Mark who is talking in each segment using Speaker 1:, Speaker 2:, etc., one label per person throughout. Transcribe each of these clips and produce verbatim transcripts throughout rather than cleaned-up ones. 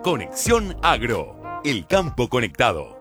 Speaker 1: Conexión Agro, el campo conectado.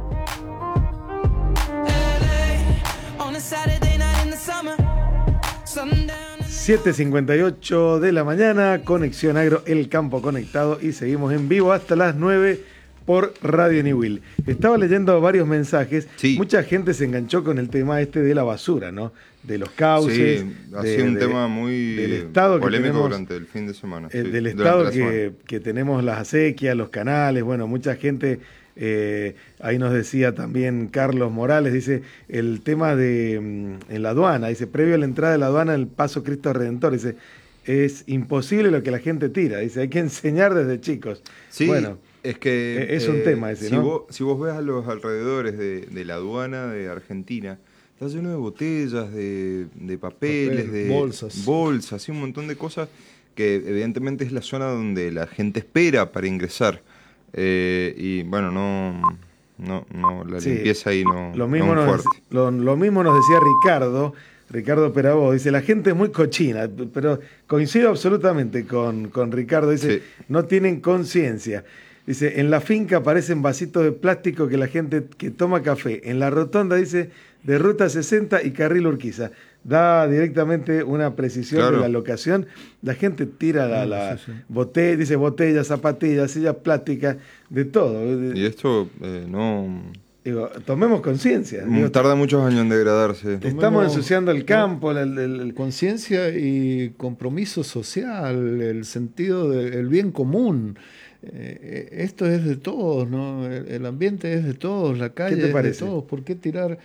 Speaker 2: siete cincuenta y ocho de la mañana, Conexión Agro, el campo conectado, y seguimos en vivo hasta las nueve por Radio Niwil. Estaba leyendo varios mensajes,
Speaker 3: sí.
Speaker 2: Mucha gente se enganchó con el tema este de la basura, ¿no? De los cauces.
Speaker 3: Sí, ha
Speaker 2: de,
Speaker 3: sido un
Speaker 2: de,
Speaker 3: tema muy
Speaker 2: del estado
Speaker 3: polémico
Speaker 2: que tenemos,
Speaker 3: durante el fin de semana.
Speaker 2: Eh,
Speaker 3: sí,
Speaker 2: del estado que,
Speaker 3: semana.
Speaker 2: que tenemos las acequias, los canales, bueno, mucha gente... Eh, ahí nos decía también Carlos Morales, dice el tema de mm, en la aduana, dice previo a la entrada de la aduana el paso Cristo Redentor, dice es imposible lo que la gente tira, dice hay que enseñar desde chicos.
Speaker 3: Sí,
Speaker 2: bueno,
Speaker 3: es que
Speaker 2: es un
Speaker 3: eh,
Speaker 2: tema ese,
Speaker 3: si
Speaker 2: ¿no?
Speaker 3: Vos, si vos ves a los alrededores de, de la aduana de Argentina, está lleno de botellas, de, de papeles,
Speaker 4: Papel,
Speaker 3: de
Speaker 4: bolsas,
Speaker 3: bolsas, y un montón de cosas que evidentemente es la zona donde la gente espera para ingresar. Eh, y bueno, no, no, no la
Speaker 2: Sí,
Speaker 3: limpieza ahí no,
Speaker 2: lo mismo,
Speaker 3: no es
Speaker 2: nos,
Speaker 3: fuerte.
Speaker 2: lo, lo mismo nos decía Ricardo, Ricardo Perabó, dice la gente es muy cochina, pero coincido absolutamente con, con Ricardo, dice
Speaker 3: Sí.
Speaker 2: no tienen conciencia. Dice, en la finca aparecen vasitos de plástico que la gente que toma café. En la rotonda dice de Ruta sesenta y Carril Urquiza. Da directamente una precisión
Speaker 3: Claro.
Speaker 2: de la locación. La gente tira la, la
Speaker 4: sí, sí.
Speaker 2: botella, dice botellas, zapatillas, sillas plásticas, de todo.
Speaker 3: Y esto eh, no...
Speaker 2: Digo, tomemos conciencia. Digo,
Speaker 3: Tarda muchos años en degradarse.
Speaker 2: estamos
Speaker 4: Tomemos-
Speaker 2: ensuciando el campo, el, el- el-
Speaker 4: Conciencia y compromiso social, el sentido del bien común. Eh, esto es de todos, ¿no? El, el ambiente es de todos, la calle
Speaker 2: ¿Qué te
Speaker 4: es
Speaker 2: parece?
Speaker 4: de todos. ¿Por qué tirar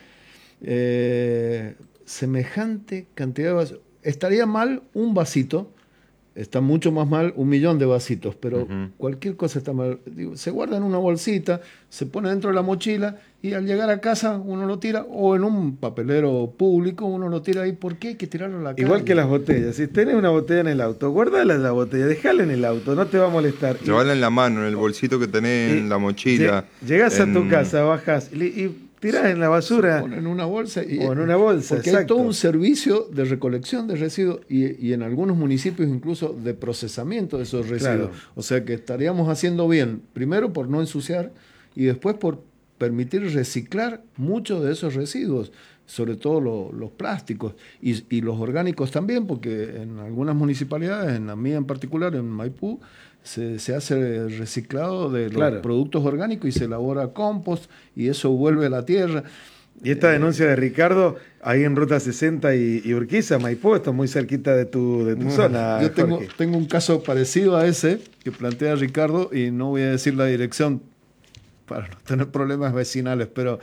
Speaker 4: eh, semejante cantidad de vasitos? Estaría mal un vasito, está mucho más mal un millón de vasitos, pero
Speaker 3: Ujú.
Speaker 4: cualquier cosa está mal. Digo, se guarda en una bolsita, se pone dentro de la mochila y al llegar a casa uno lo tira, o en un papelero público uno lo tira ahí. ¿Por qué hay que tirarlo a la calle?
Speaker 2: igual que las botellas. Si tenés una botella en el auto, guardala en la botella, dejala en el auto, no te va a molestar. Y-
Speaker 3: Llevarla en la mano, en el bolsito que tenés,
Speaker 2: y
Speaker 3: en la mochila.
Speaker 2: lle- Llegás
Speaker 3: en-
Speaker 2: a tu casa, bajás y, y tirás en la
Speaker 4: Se
Speaker 2: basura.
Speaker 4: pone en una bolsa. Y,
Speaker 2: O en una bolsa,
Speaker 4: Porque hay
Speaker 2: exacto.
Speaker 4: todo un servicio de recolección de residuos y, y en algunos municipios incluso de procesamiento de esos residuos.
Speaker 2: Claro.
Speaker 4: O sea que estaríamos haciendo bien, primero por no ensuciar y después por permitir reciclar muchos de esos residuos, sobre todo lo- los plásticos y, y los orgánicos también, porque en algunas municipalidades, en la mía en particular, en Maipú, se, se hace reciclado de los
Speaker 2: Claro.
Speaker 4: productos orgánicos y se elabora compost y eso vuelve a la tierra.
Speaker 2: Y esta denuncia de Ricardo, ahí en Ruta sesenta y, y Urquiza, Maipú, esto es muy cerquita de tu, de tu
Speaker 4: Bueno,
Speaker 2: zona,
Speaker 4: yo tengo,
Speaker 2: Jorge.
Speaker 4: tengo un caso parecido a ese que plantea Ricardo y no voy a decir la dirección para no tener problemas vecinales, pero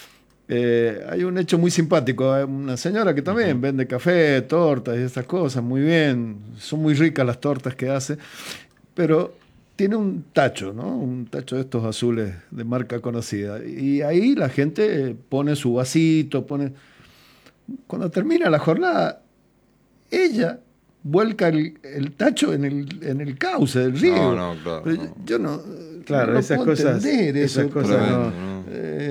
Speaker 4: eh, hay un hecho muy simpático. Hay una señora que también uh-huh. vende café, tortas y estas cosas, muy bien, son muy ricas las tortas que hace, pero tiene un tacho, ¿no? Un tacho de estos azules de marca conocida. Y ahí la gente pone su vasito, pone... Cuando termina la jornada, ella vuelca el, el tacho en el, en el cauce del río.
Speaker 3: No, no, claro.
Speaker 4: Pero
Speaker 3: no.
Speaker 4: yo no,
Speaker 2: Claro,
Speaker 4: no
Speaker 2: esas
Speaker 4: puedo
Speaker 2: cosas,
Speaker 4: entender
Speaker 2: esas
Speaker 4: eso.
Speaker 2: cosas
Speaker 4: pero,
Speaker 2: no.
Speaker 3: no.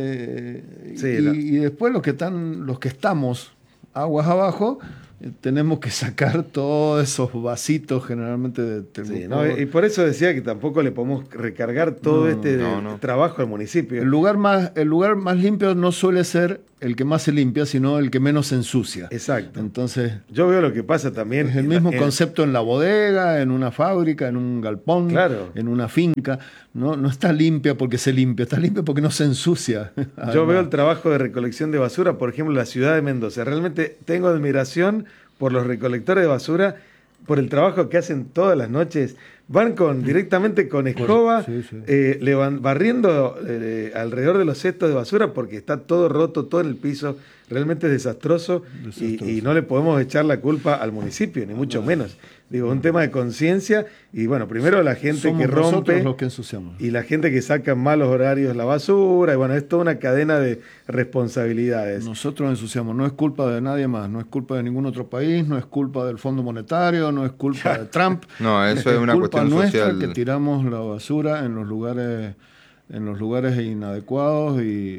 Speaker 4: eh,
Speaker 2: Sí,
Speaker 4: y,
Speaker 2: la-
Speaker 4: y después los que están, los que estamos aguas abajo, eh, tenemos que sacar todos esos vasitos generalmente de
Speaker 2: Sí,
Speaker 4: termopor.
Speaker 2: ¿no? Y por eso decía que tampoco le podemos recargar todo
Speaker 4: No,
Speaker 2: este
Speaker 3: no, no.
Speaker 2: trabajo al municipio.
Speaker 4: El lugar más, el lugar más limpio no suele ser el que más se limpia, sino el que menos se ensucia.
Speaker 2: Exacto.
Speaker 4: Entonces,
Speaker 2: Yo veo lo que pasa también.
Speaker 4: es el
Speaker 2: en
Speaker 4: mismo
Speaker 2: la- en-
Speaker 4: concepto en la bodega, en una fábrica, en un galpón,
Speaker 2: Claro.
Speaker 4: en una finca. No, no está limpia porque se limpia, está limpia porque no se ensucia.
Speaker 2: Yo
Speaker 4: Además.
Speaker 2: veo el trabajo de recolección de basura, por ejemplo, en la ciudad de Mendoza. Realmente tengo admiración por los recolectores de basura, por el trabajo que hacen todas las noches. Van con directamente con escoba,
Speaker 4: sí, sí.
Speaker 2: eh, le van barriendo eh, alrededor de los cestos de basura porque está todo roto, todo en el piso. Realmente es desastroso,
Speaker 4: Desastroso.
Speaker 2: Y, y no le podemos echar la culpa al municipio, ni mucho menos. Digo, es un tema de conciencia y bueno, primero la gente
Speaker 4: Somos
Speaker 2: que rompe
Speaker 4: nosotros los que ensuciamos.
Speaker 2: y la gente que saca en malos horarios la basura, y bueno, es toda una cadena de responsabilidades.
Speaker 4: Nosotros ensuciamos, no es culpa de nadie más, no es culpa de ningún otro país, no es culpa del Fondo Monetario, no es culpa de Trump.
Speaker 3: No, eso es una
Speaker 4: culpa
Speaker 3: cuestión
Speaker 4: nuestra
Speaker 3: social.
Speaker 4: que tiramos la basura en los lugares, en los lugares inadecuados y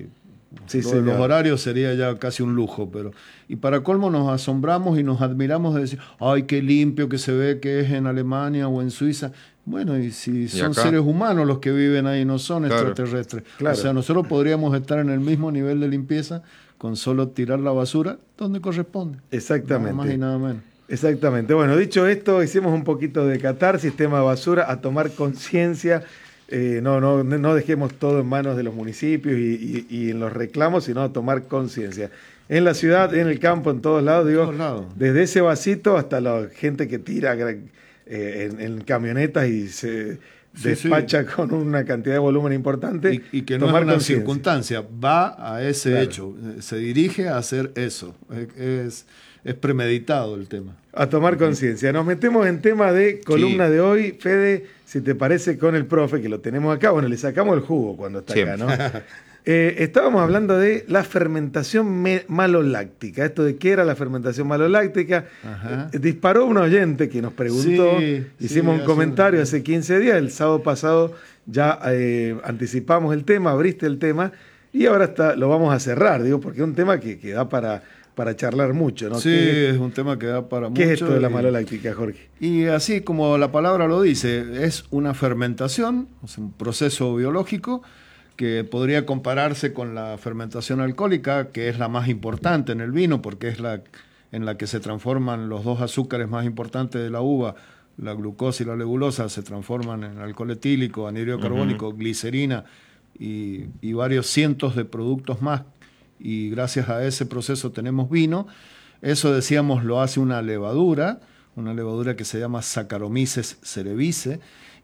Speaker 2: Sí,
Speaker 4: Lo de los
Speaker 2: señor.
Speaker 4: horarios sería ya casi un lujo, pero y para colmo nos asombramos y nos admiramos de decir, ay, qué limpio que se ve que es en Alemania o en Suiza. Bueno, y si son
Speaker 3: acá?
Speaker 4: seres humanos los que viven ahí, no son
Speaker 3: Claro.
Speaker 4: extraterrestres.
Speaker 2: Claro.
Speaker 4: O sea, nosotros podríamos estar en el mismo nivel de limpieza con solo tirar la basura donde corresponde.
Speaker 2: Exactamente.
Speaker 4: Nada más y nada menos.
Speaker 2: Exactamente. Bueno, dicho esto, hicimos un poquito de catarsis, tema de basura, a tomar conciencia. Eh, no, no, no dejemos todo en manos de los municipios y, y- y en los reclamos, sino a tomar conciencia. En la ciudad, en el campo, en todos lados, digo,
Speaker 4: todos lados.
Speaker 2: desde ese vasito hasta la gente que tira eh, en, en camionetas y se
Speaker 4: Sí,
Speaker 2: despacha con una cantidad de volumen importante.
Speaker 4: Y, y que no
Speaker 2: tomar
Speaker 4: es una
Speaker 2: conciencia.
Speaker 4: circunstancia, va a ese
Speaker 2: Claro.
Speaker 4: hecho, eh, se dirige a hacer eso. Es, es, es premeditado el tema.
Speaker 2: A tomar conciencia. Nos metemos en tema de columna
Speaker 3: Sí.
Speaker 2: de hoy. Fede, si te parece, con el profe, que lo tenemos acá. Bueno, le sacamos el jugo cuando está
Speaker 3: Sí.
Speaker 2: acá, ¿no? Eh, estábamos hablando de la fermentación me- maloláctica. Esto de qué era la fermentación maloláctica.
Speaker 4: Ajá.
Speaker 2: Eh, disparó un oyente que nos preguntó.
Speaker 4: Sí,
Speaker 2: Hicimos
Speaker 4: sí,
Speaker 2: un
Speaker 4: hace-
Speaker 2: comentario hace quince días. El sábado pasado ya eh, anticipamos el tema, abriste el tema. Y ahora está, lo vamos a cerrar, digo, porque es un tema que, que da para, para charlar mucho, ¿no?
Speaker 4: Sí,
Speaker 2: ¿Qué,
Speaker 4: es un tema que da para
Speaker 2: qué
Speaker 4: mucho.
Speaker 2: es esto de la
Speaker 4: y-
Speaker 2: maloláctica, Jorge?
Speaker 4: Y así como la palabra lo dice, es una fermentación, es un proceso biológico que podría compararse con la fermentación alcohólica, que es la más importante en el vino, porque es la en la que se transforman los dos azúcares más importantes de la uva, la glucosa y la lebulosa, se transforman en alcohol etílico, anhídrido carbónico, glicerina y, y varios cientos de productos más. Y gracias a ese proceso tenemos vino. Eso, decíamos, lo hace una levadura, una levadura que se llama Saccharomyces cerevisiae,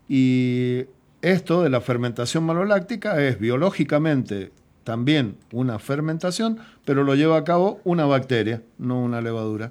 Speaker 4: y esto de la fermentación maloláctica es biológicamente también una fermentación, pero lo lleva a cabo una bacteria, no una levadura.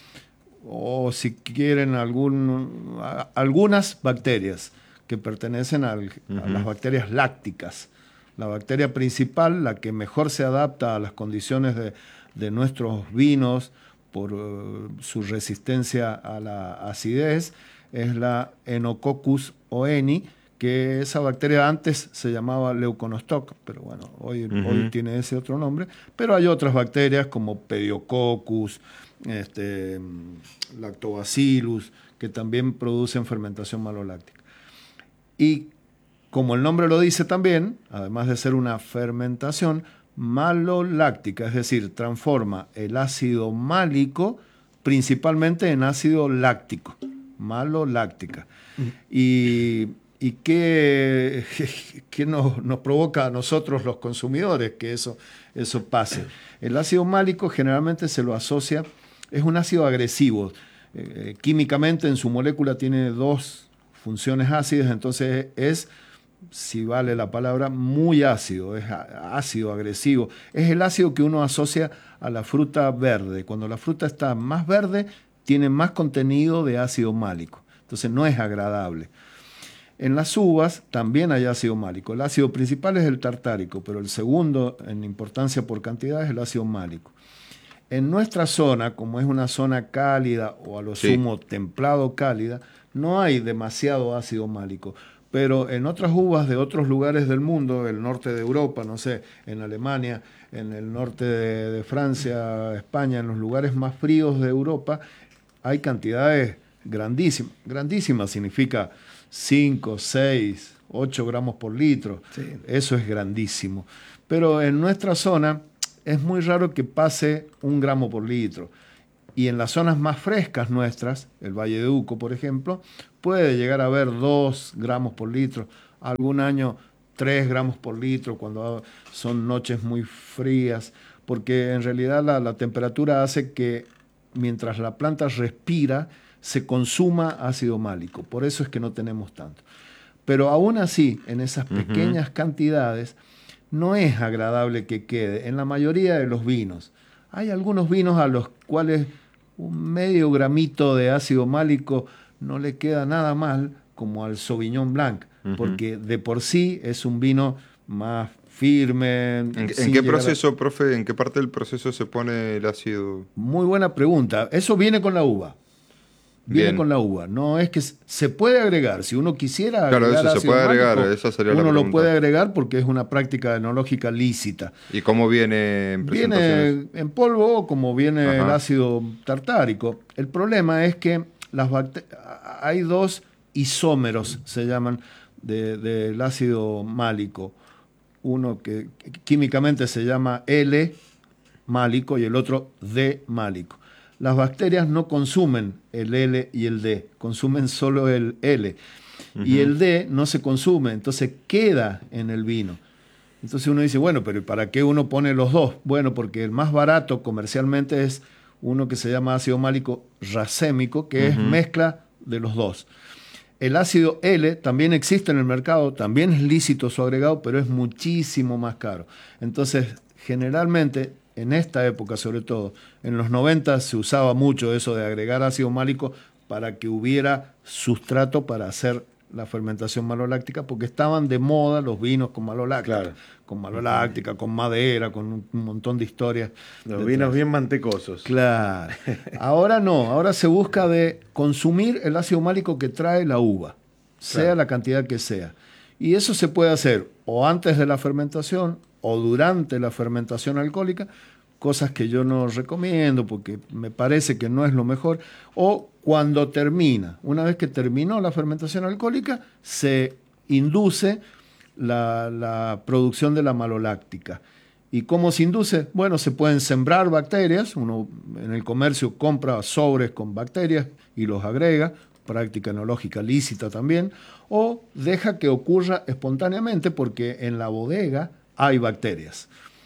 Speaker 4: O si quieren, algún, a- algunas bacterias que pertenecen al- a las bacterias lácticas. La bacteria principal, la que mejor se adapta a las condiciones de, de nuestros vinos por eh, su resistencia a la acidez, es la Enococcus oeni, que esa bacteria antes se llamaba Leuconostoc, pero bueno, hoy,
Speaker 3: Ujú.
Speaker 4: hoy tiene ese otro nombre. Pero hay otras bacterias como Pediococcus, este, Lactobacillus, que también producen fermentación maloláctica. Y como el nombre lo dice también, además de ser una fermentación maloláctica, es decir, transforma el ácido málico principalmente en ácido láctico, maloláctica. Y, y qué, qué nos, nos provoca a nosotros los consumidores que eso, eso pase. El ácido málico generalmente se lo asocia, es un ácido agresivo. Eh, químicamente en su molécula tiene dos funciones ácidas, entonces es, si vale la palabra, muy ácido, es á- ácido agresivo. Es el ácido que uno asocia a la fruta verde. Cuando la fruta está más verde, tiene más contenido de ácido málico. Entonces no es agradable. En las uvas también hay ácido málico. El ácido principal es el tartárico, pero el segundo en importancia por cantidad es el ácido málico. En nuestra zona, como es una zona cálida o a lo
Speaker 3: Sí.
Speaker 4: sumo templado cálida, no hay demasiado ácido málico. Pero en otras uvas de otros lugares del mundo, el norte de Europa, no sé, en Alemania, en el norte de, de Francia, España, en los lugares más fríos de Europa, hay cantidades grandísimas. Grandísimas significa cinco, seis, ocho gramos por litro.
Speaker 2: Sí.
Speaker 4: Eso es grandísimo. Pero en nuestra zona es muy raro que pase un gramo por litro. Y en las zonas más frescas nuestras, el Valle de Uco, por ejemplo, puede llegar a haber dos gramos por litro. Algún año tres gramos por litro cuando son noches muy frías, porque en realidad la, la temperatura hace que mientras la planta respira se consuma ácido málico. Por eso es que no tenemos tanto. Pero aún así, en esas pequeñas uh-huh. cantidades, no es agradable que quede en la mayoría de los vinos. Hay algunos vinos a los cuales un medio gramito de ácido málico no le queda nada mal, como al Sauvignon Blanc, uh-huh. porque de por sí es un vino más firme.
Speaker 3: ¿En, ¿en qué proceso, a... profe, en qué parte del proceso se pone el ácido?
Speaker 4: Muy buena pregunta. Eso viene con la uva. viene
Speaker 3: Bien.
Speaker 4: con la uva. No es que se puede agregar, si uno quisiera
Speaker 3: Claro,
Speaker 4: agregar
Speaker 3: eso se
Speaker 4: ácido
Speaker 3: puede agregar,
Speaker 4: málico,
Speaker 3: esa sería la
Speaker 4: uno lo
Speaker 3: pregunta.
Speaker 4: puede agregar porque es una práctica enológica lícita.
Speaker 3: ¿Y cómo viene en presentaciones?
Speaker 4: Viene en polvo o como viene
Speaker 3: Ajá.
Speaker 4: el ácido tartárico. El problema es que las bacte- hay dos isómeros, se llaman, de- del ácido málico. Uno que químicamente se llama L málico y el otro D málico. Las bacterias no consumen el L y el D, consumen solo el L. Uh-huh. Y el D no se consume, entonces queda en el vino. Entonces uno dice, bueno, pero ¿para qué uno pone los dos? Bueno, porque el más barato comercialmente es uno que se llama ácido málico racémico, que uh-huh. es mezcla de los dos. El ácido L también existe en el mercado, también es lícito su agregado, pero es muchísimo más caro. Entonces, generalmente, en esta época sobre todo, en los noventa se usaba mucho eso de agregar ácido málico para que hubiera sustrato para hacer la fermentación maloláctica, porque estaban de moda los vinos con maloláctica, claro. con maloláctica, con madera, con un, un montón de historias.
Speaker 2: Los detrás. Vinos bien mantecosos.
Speaker 4: Claro. Ahora no, ahora se busca de consumir el ácido málico que trae la uva, sea claro. la cantidad que sea. Y eso se puede hacer o antes de la fermentación o durante la fermentación alcohólica, cosas que yo no recomiendo porque me parece que no es lo mejor, o cuando termina. Una vez que terminó la fermentación alcohólica, se induce la, la producción de la maloláctica. ¿Y cómo se induce? Bueno, se pueden sembrar bacterias, uno en el comercio compra sobres con bacterias y los agrega, práctica enológica lícita también, o deja que ocurra espontáneamente porque en la bodega hay bacterias.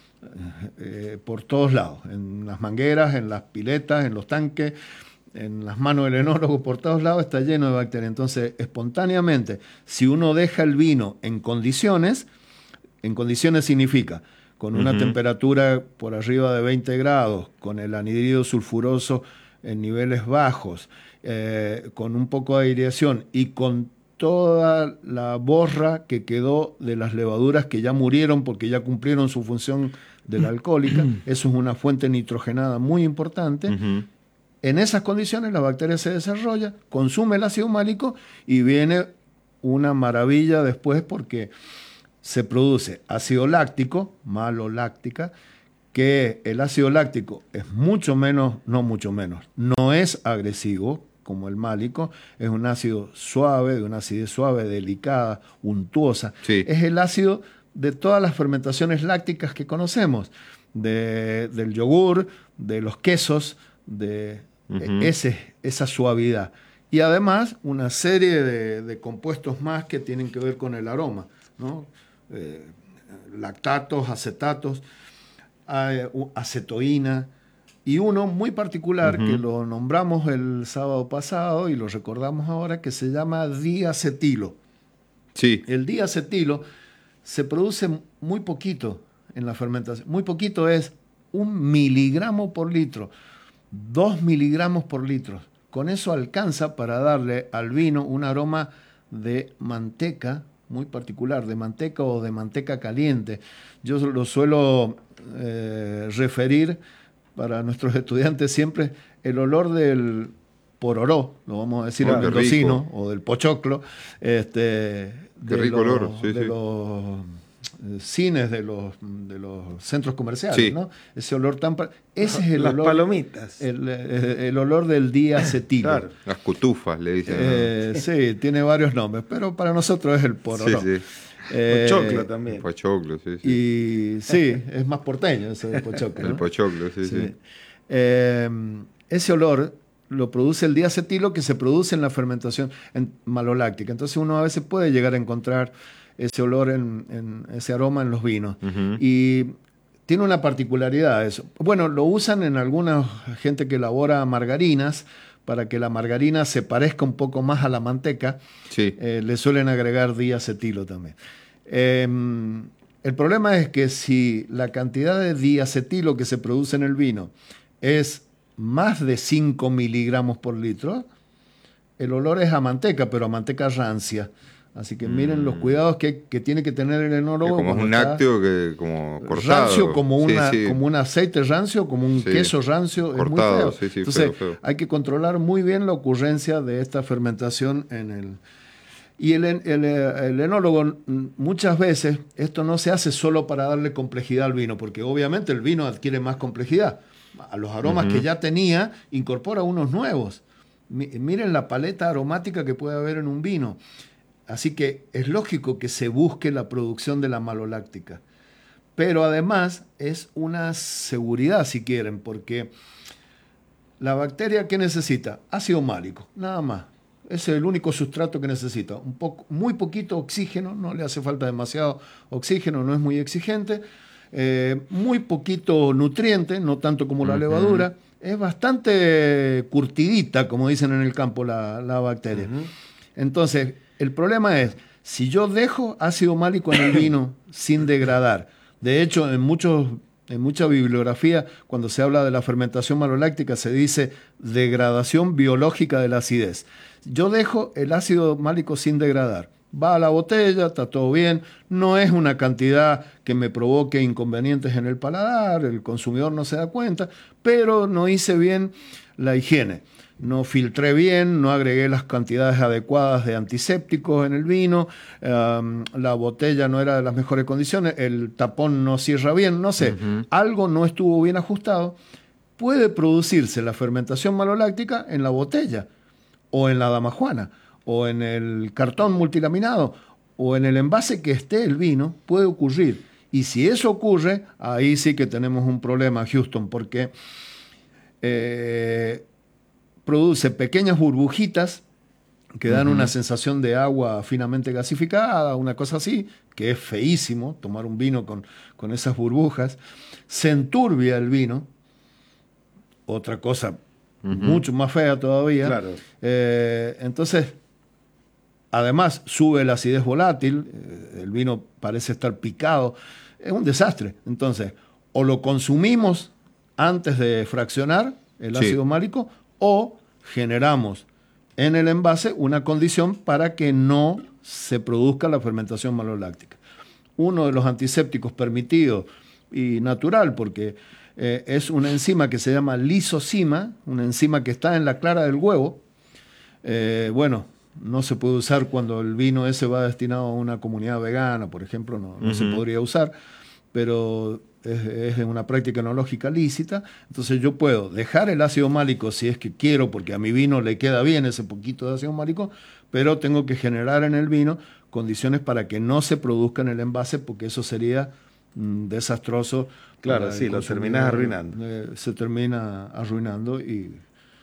Speaker 4: Eh, por todos lados, en las mangueras, en las piletas, en los tanques, en las manos del enólogo, por todos lados está lleno de bacterias. Entonces, espontáneamente, si uno deja el vino en condiciones, en condiciones significa con una uh-huh. temperatura por arriba de veinte grados, con el anhídrido sulfuroso en niveles bajos, eh, con un poco de aireación y con toda la borra que quedó de las levaduras que ya murieron porque ya cumplieron su función de la alcohólica, eso es una fuente nitrogenada muy importante. Uh-huh. En esas condiciones la bacteria se desarrolla, consume el ácido málico y viene una maravilla después porque se produce ácido láctico, maloláctica, que el ácido láctico es mucho menos, no mucho menos, no es agresivo como el málico, es un ácido suave, de una acidez suave, delicada, untuosa.
Speaker 3: Sí.
Speaker 4: Es el ácido de todas las fermentaciones lácticas que conocemos, de, del yogur, de los quesos, de uh-huh. ese, esa suavidad. Y además una serie de, de compuestos más que tienen que ver con el aroma, ¿no? Eh, lactatos, acetatos, eh, acetoína, y uno muy particular uh-huh. que lo nombramos el sábado pasado y lo recordamos ahora, que se llama diacetilo.
Speaker 3: Sí.
Speaker 4: El diacetilo se produce muy poquito en la fermentación. Muy poquito es un miligramo por litro, dos miligramos por litro. Con eso alcanza para darle al vino un aroma de manteca muy particular, de manteca o de manteca caliente. Yo lo suelo eh, referir para nuestros estudiantes siempre el olor del pororó, lo vamos a decir
Speaker 3: oh,
Speaker 4: al mendocino,
Speaker 3: rico.
Speaker 4: o del pochoclo, este,
Speaker 3: qué
Speaker 4: de,
Speaker 3: rico
Speaker 4: los,
Speaker 3: olor. Sí,
Speaker 4: de
Speaker 3: sí.
Speaker 4: los cines, de los, de los centros comerciales,
Speaker 3: sí.
Speaker 4: ¿no? Ese olor tan... Ese es el
Speaker 2: Las
Speaker 4: olor...
Speaker 2: palomitas.
Speaker 4: El, el, el olor del diacetilo.
Speaker 3: Claro. Las cutufas, le dicen.
Speaker 4: Eh,
Speaker 3: ¿no?
Speaker 4: Sí, tiene varios nombres, pero para nosotros es el pororó.
Speaker 3: Sí, sí.
Speaker 4: Eh,
Speaker 2: Pochoclo también.
Speaker 3: Pochoclo, sí, sí.
Speaker 4: Y sí, es más porteño eso del pochoclo.
Speaker 3: El
Speaker 4: ¿no?
Speaker 3: pochoclo, sí, sí.
Speaker 4: sí. Eh, ese olor lo produce el diacetilo que se produce en la fermentación en maloláctica. Entonces uno a veces puede llegar a encontrar ese olor, en, en ese aroma en los vinos.
Speaker 3: Uh-huh.
Speaker 4: Y tiene una particularidad eso. Bueno, lo usan en alguna gente que elabora margarinas para que la margarina se parezca un poco más a la manteca.
Speaker 3: Sí.
Speaker 4: Eh, le suelen agregar diacetilo también. Eh, el problema es que si la cantidad de diacetilo que se produce en el vino es más de cinco miligramos por litro, el olor es a manteca, pero a manteca rancia, Así que miren mm. los cuidados que, que tiene que tener el enólogo.
Speaker 3: Que como es un lácteo que como cortado.
Speaker 4: Rancio, como, una,
Speaker 3: sí, sí.
Speaker 4: como un aceite rancio, como un sí. queso rancio.
Speaker 3: Cortado,
Speaker 4: es muy feo.
Speaker 3: Sí, sí,
Speaker 4: Entonces
Speaker 3: feo, feo.
Speaker 4: hay que controlar muy bien la ocurrencia de esta fermentación en el... Y el, el, el enólogo muchas veces, esto no se hace solo para darle complejidad al vino, porque obviamente el vino adquiere más complejidad. A los aromas uh-huh. que ya tenía, incorpora unos nuevos. Miren la paleta aromática que puede haber en un vino. Así que es lógico que se busque la producción de la maloláctica. Pero además es una seguridad, si quieren, porque la bacteria, ¿qué necesita? Ácido málico, nada más. Ese es el único sustrato que necesita. Un poco, muy poquito oxígeno, no le hace falta demasiado oxígeno, no es muy exigente. Eh, muy poquito nutriente, no tanto como la uh-huh. levadura. Es bastante curtidita, como dicen en el campo, la, la bacteria. Uh-huh. Entonces, el problema es, si yo dejo ácido málico en el vino sin degradar, de hecho, en, muchos, en mucha bibliografía, cuando se habla de la fermentación maloláctica, se dice degradación biológica de la acidez. Yo dejo el ácido málico sin degradar. Va a la botella, está todo bien, no es una cantidad que me provoque inconvenientes en el paladar, el consumidor no se da cuenta, pero no hice bien la higiene. No filtré bien, no agregué las cantidades adecuadas de antisépticos en el vino, um, la botella no era de las mejores condiciones, el tapón no cierra bien, no sé, uh-huh. algo no estuvo bien ajustado. Puede producirse la fermentación maloláctica en la botella, o en la damajuana, o en el cartón multilaminado, o en el envase que esté el vino, puede ocurrir. Y si eso ocurre, ahí sí que tenemos un problema, Houston, porque eh, produce pequeñas burbujitas que dan uh-huh. una sensación de agua finamente gasificada, una cosa así, que es feísimo, tomar un vino con, con esas burbujas. Se enturbia el vino, otra cosa uh-huh. mucho más fea todavía.
Speaker 2: Claro.
Speaker 4: Eh, entonces, además, sube la acidez volátil, eh, el vino parece estar picado, es un desastre. Entonces, o lo consumimos antes de fraccionar el ácido sí. málico, o generamos en el envase una condición para que no se produzca la fermentación maloláctica. Uno de los antisépticos permitidos y natural, porque eh, es una enzima que se llama lisocima, una enzima que está en la clara del huevo. Eh, bueno, no se puede usar cuando el vino ese va destinado a una comunidad vegana, por ejemplo, no, no uh-huh. se podría usar, pero es, es una práctica enológica lícita. Entonces yo puedo dejar el ácido málico si es que quiero, porque a mi vino le queda bien ese poquito de ácido málico, pero tengo que generar en el vino condiciones para que no se produzca en el envase, porque eso sería mm, desastroso.
Speaker 2: Claro, sí, lo terminás arruinando.
Speaker 4: Eh, se termina arruinando y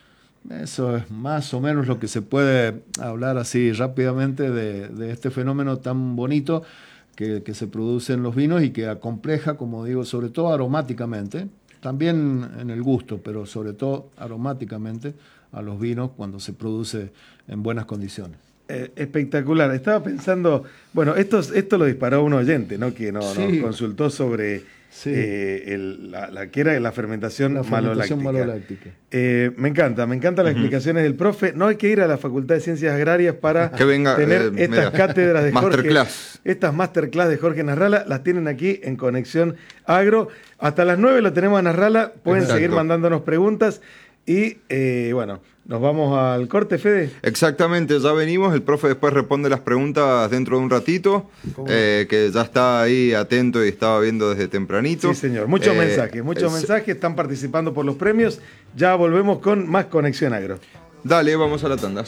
Speaker 4: eso es más o menos lo que se puede hablar así rápidamente de, de este fenómeno tan bonito que, que se produce en los vinos y que acompleja, como digo, sobre todo aromáticamente, también en el gusto, pero sobre todo aromáticamente a los vinos cuando se produce en buenas condiciones.
Speaker 2: Eh, espectacular. Estaba pensando, bueno, esto, esto lo disparó un oyente, ¿no? Que no,
Speaker 4: sí.
Speaker 2: nos consultó sobre sí. eh, el, la, la que era la fermentación,
Speaker 4: la fermentación
Speaker 2: maloláctica.
Speaker 4: maloláctica.
Speaker 2: Eh, me encanta, me encantan las uh-huh. explicaciones del profe. No hay que ir a la Facultad de Ciencias Agrarias para
Speaker 3: que venga,
Speaker 2: tener
Speaker 3: eh,
Speaker 2: estas
Speaker 3: mira,
Speaker 2: cátedras de Jorge.
Speaker 3: Masterclass.
Speaker 2: Estas masterclass de Jorge Nasralla las tienen aquí en Conexión Agro. Hasta las nueve lo tenemos a Nasralla. Pueden Exacto. seguir mandándonos preguntas. Y eh, bueno, nos vamos al corte, Fede.
Speaker 3: Exactamente, ya venimos. El profe después responde las preguntas dentro de un ratito, eh, que ya está ahí atento y estaba viendo desde tempranito.
Speaker 2: Sí, señor. Muchos eh, mensajes, muchos es... mensajes. Están participando por los premios. Ya volvemos con más Conexión Agro.
Speaker 3: Dale, vamos a la tanda.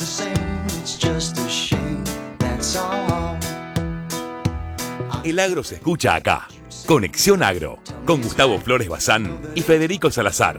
Speaker 1: El agro se escucha acá. Conexión Agro, con Gustavo Flores Bazán y Federico Salazar.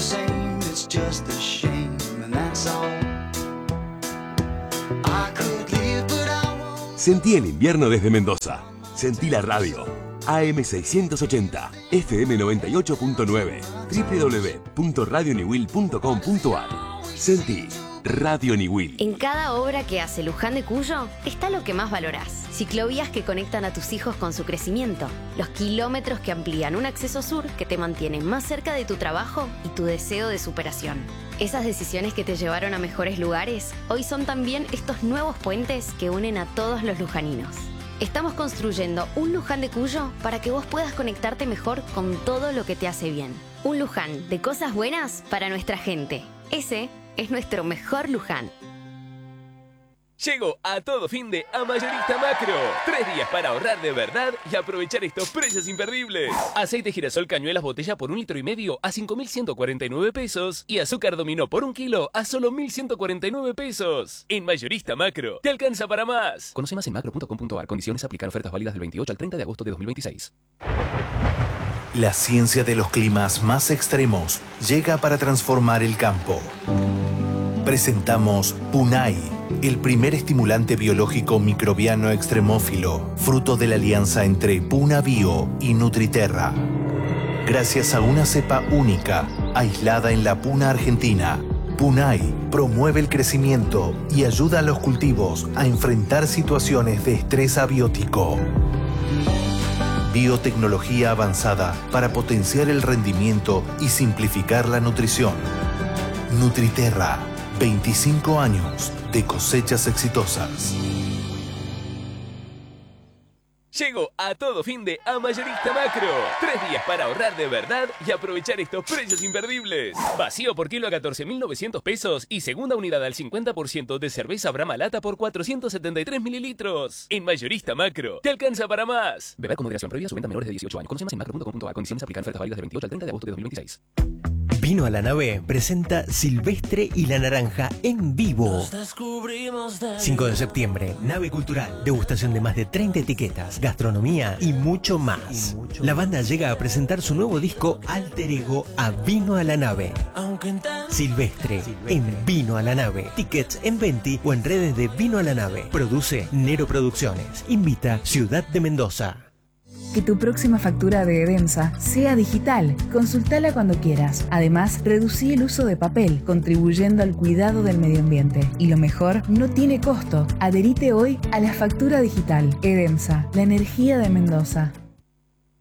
Speaker 1: Sentí el invierno desde Mendoza. Sentí la radio. A M seiscientos ochenta, F M noventa y ocho punto nueve, doble u doble u doble u punto radio niwil punto com punto a r. Sentí Radio Niwil.
Speaker 5: En cada obra que hace Luján de Cuyo está lo que más valorás. Ciclovías que conectan a tus hijos con su crecimiento. Los kilómetros que amplían un acceso sur que te mantiene más cerca de tu trabajo y tu deseo de superación. Esas decisiones que te llevaron a mejores lugares, hoy son también estos nuevos puentes que unen a todos los lujaninos. Estamos construyendo un Luján de Cuyo para que vos puedas conectarte mejor con todo lo que te hace bien. Un Luján de cosas buenas para nuestra gente. Ese es nuestro mejor Luján.
Speaker 6: Llego a todo fin de a Mayorista Macro. Tres días para ahorrar de verdad y aprovechar estos precios imperdibles. Aceite girasol cañuelas botella por un litro y medio a cinco mil ciento cuarenta y nueve pesos. Y azúcar dominó por un kilo a solo mil ciento cuarenta y nueve pesos. En Mayorista Macro, te alcanza para más. Conoce más en macro punto com punto ar. Condiciones aplicar. Ofertas válidas del veintiocho al treinta de agosto de dos mil veintiséis.
Speaker 7: La ciencia de los climas más extremos llega para transformar el campo. Presentamos Punai, el primer estimulante biológico microbiano extremófilo, fruto de la alianza entre Puna Bio y Nutriterra. Gracias a una cepa única, aislada en la Puna Argentina, Punai promueve el crecimiento y ayuda a los cultivos a enfrentar situaciones de estrés abiótico. Biotecnología avanzada para potenciar el rendimiento y simplificar la nutrición. Nutriterra, veinticinco años de cosechas exitosas.
Speaker 6: Llego a todo fin de a Mayorista Macro. Tres días para ahorrar de verdad y aprovechar estos precios imperdibles. Vacío por kilo a catorce mil novecientos pesos y segunda unidad al cincuenta por ciento de cerveza Brahma Lata por cuatrocientos setenta y tres mililitros. En Mayorista Macro, te alcanza para más. Beber con moderación, prohibida su venta a menores de dieciocho años. Conoce más en macro punto com punto ar. Condiciones aplican. Ofertas válidas del veintiocho al treinta de agosto de dos mil veintiséis.
Speaker 8: Vino a la Nave presenta Silvestre y la Naranja en vivo. cinco de septiembre, Nave Cultural, degustación de más de treinta etiquetas, gastronomía y mucho más. Y mucho la banda llega a presentar su nuevo disco Alter Ego a Vino a la Nave. Silvestre, Silvestre en Vino a la Nave. Tickets en Venti o en redes de Vino a la Nave. Produce Nero Producciones. Invita Ciudad de Mendoza.
Speaker 9: Que tu próxima factura de Edemsa sea digital. Consultala cuando quieras. Además, reducí el uso de papel, contribuyendo al cuidado del medio ambiente. Y lo mejor, no tiene costo. Adherite hoy a la factura digital. Edemsa, la energía de Mendoza.